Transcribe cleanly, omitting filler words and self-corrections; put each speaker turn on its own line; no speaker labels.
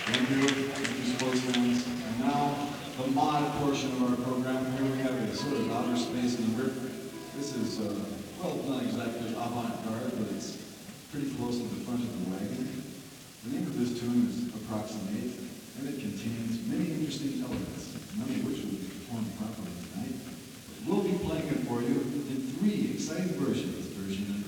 Thank you. Thank you, sports fans. And now, the mod portion of our program. Here we have a sort of outer space number. This is, well, not exactly avant-garde, but it's pretty close to the front of the wagon. The name of this tune is Approximate, and it contains many interesting elements, none of which will be performed properly tonight. But we'll be playing it for you in three exciting versions. Version